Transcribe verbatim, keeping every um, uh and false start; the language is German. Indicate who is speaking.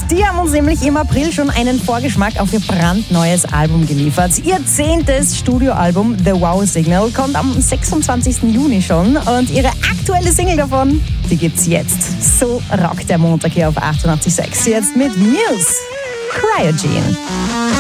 Speaker 1: Die haben uns nämlich im April schon einen Vorgeschmack auf ihr brandneues Album geliefert. Ihr zehntes Studioalbum The Wow Signal kommt am sechsundzwanzigsten Juni schon und ihre aktuelle Single davon, die gibt's jetzt. So rockt der Montag hier auf achtundachtzig Komma sechs. Jetzt mit Muse, Cryogene.